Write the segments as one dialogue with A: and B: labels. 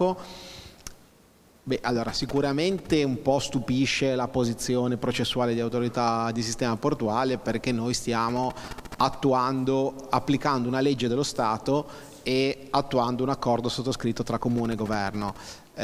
A: imbarco. Beh, allora sicuramente un po' stupisce la posizione processuale di autorità di sistema portuale, perché noi stiamo applicando una legge dello Stato e attuando un accordo sottoscritto tra Comune e Governo.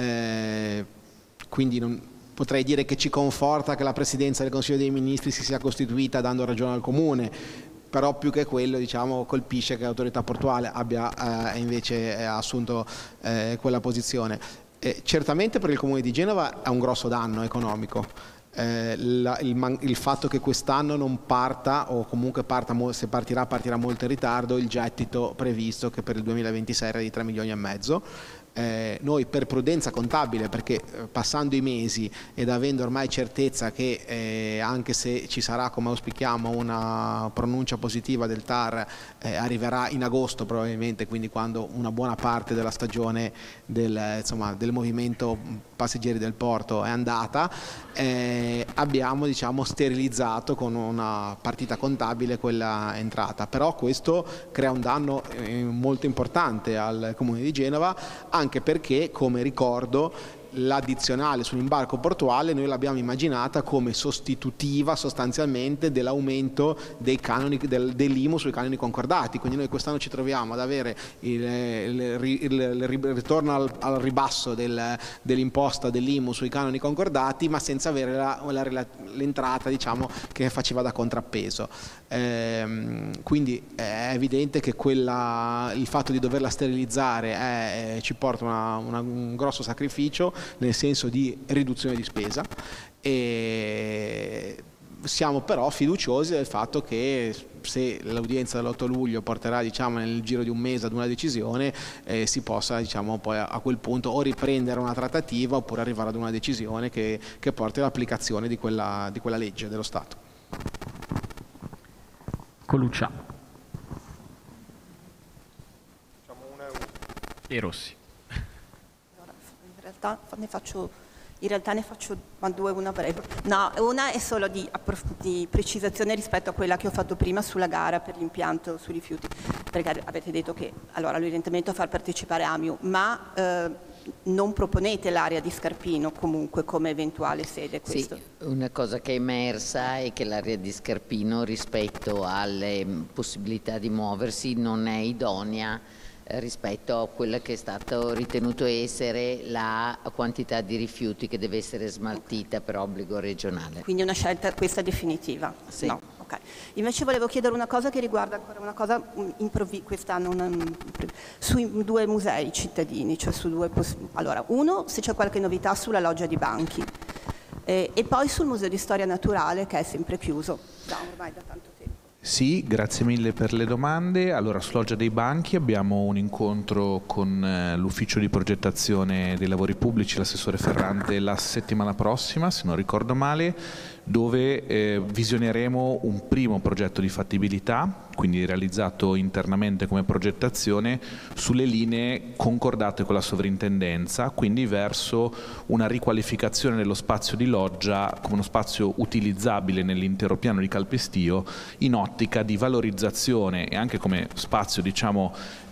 A: Quindi potrei dire che ci conforta che la Presidenza del Consiglio dei Ministri si sia costituita dando ragione al Comune, però più che quello, diciamo, colpisce che l'autorità portuale abbia invece assunto quella posizione. Certamente per il Comune di Genova è un grosso danno economico. Il fatto che quest'anno non parta, o comunque se partirà molto in ritardo, il gettito previsto, che per il 2026 era di 3 milioni e mezzo. Noi per prudenza contabile, perché passando i mesi ed avendo ormai certezza che anche se ci sarà, come auspichiamo, una pronuncia positiva del TAR, arriverà in agosto probabilmente, quindi quando una buona parte della stagione del movimento passeggeri del porto è andata, abbiamo, diciamo, sterilizzato con una partita contabile quella entrata. Però questo crea un danno molto importante al Comune di Genova, anche perché, come ricordo, l'addizionale sull'imbarco portuale noi l'abbiamo immaginata come sostitutiva sostanzialmente dell'aumento dei canoni dell'IMU sui canoni concordati. Quindi noi quest'anno ci troviamo ad avere il ritorno al ribasso dell'imposta dell'IMU sui canoni concordati, ma senza avere l'entrata, diciamo, che faceva da contrappeso. Quindi è evidente che il fatto di doverla sterilizzare ci porta un grosso sacrificio, nel senso di riduzione di spesa, e siamo però fiduciosi del fatto che se l'udienza dell'8 luglio porterà, diciamo, nel giro di un mese ad una decisione, si possa, diciamo, poi a quel punto o riprendere una trattativa oppure arrivare ad una decisione che porti all'applicazione di quella legge dello Stato.
B: Coluccia e Rossi.
C: In realtà ne faccio due, una breve. No, una è solo di precisazione rispetto a quella che ho fatto prima sulla gara per l'impianto sui rifiuti, perché avete detto che allora l'orientamento è far partecipare AMIU, ma non proponete l'area di Scarpino comunque come eventuale sede? Questo?
D: Sì, una cosa che è emersa è che l'area di Scarpino rispetto alle possibilità di muoversi non è idonea rispetto a quella che è stato ritenuto essere la quantità di rifiuti che deve essere smaltita per obbligo regionale.
C: Quindi una scelta questa definitiva?
D: Sì.
C: No. Okay. Invece volevo chiedere una cosa che riguarda ancora una cosa quest'anno sui due musei cittadini, cioè su due allora, uno, se c'è qualche novità sulla loggia di Banchi e poi sul Museo di Storia Naturale, che è sempre chiuso ormai da tanto tempo.
E: Sì, grazie mille per le domande. Allora, su Loggia dei Banchi abbiamo un incontro con l'ufficio di progettazione dei lavori pubblici, l'assessore Ferrante, la settimana prossima, se non ricordo male, dove visioneremo un primo progetto di fattibilità, quindi realizzato internamente come progettazione, sulle linee concordate con la sovrintendenza, quindi verso una riqualificazione dello spazio di loggia come uno spazio utilizzabile nell'intero piano di calpestio, in ottica di valorizzazione e anche come spazio, diciamo,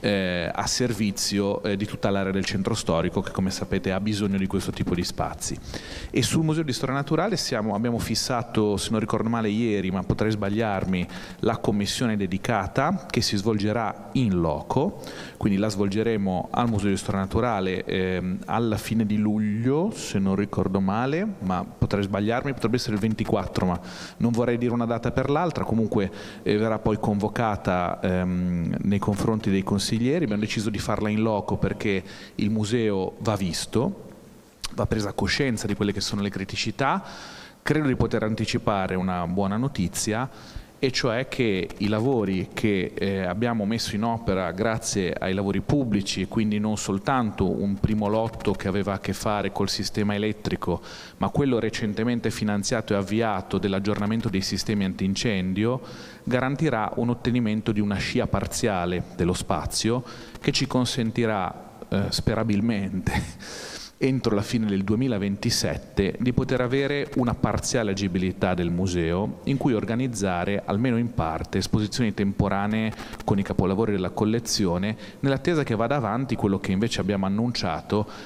E: a servizio di tutta l'area del centro storico, che come sapete ha bisogno di questo tipo di spazi. E sul Museo di Storia Naturale abbiamo fissato, se non ricordo male ieri, ma potrei sbagliarmi, la commissione dedicata che si svolgerà in loco, quindi la svolgeremo al Museo di Storia Naturale alla fine di luglio, se non ricordo male, ma potrei sbagliarmi, potrebbe essere il 24, ma non vorrei dire una data per l'altra. Comunque verrà poi convocata nei confronti dei consiglieri. Abbiamo deciso di farla in loco perché il museo va visto, va presa coscienza di quelle che sono le criticità. Credo di poter anticipare una buona notizia, e cioè che i lavori che abbiamo messo in opera grazie ai lavori pubblici, quindi non soltanto un primo lotto che aveva a che fare col sistema elettrico, ma quello recentemente finanziato e avviato dell'aggiornamento dei sistemi antincendio, garantirà un ottenimento di una scia parziale dello spazio che ci consentirà sperabilmente entro la fine del 2027 di poter avere una parziale agibilità del museo, in cui organizzare almeno in parte esposizioni temporanee con i capolavori della collezione, nell'attesa che vada avanti quello che invece abbiamo annunciato,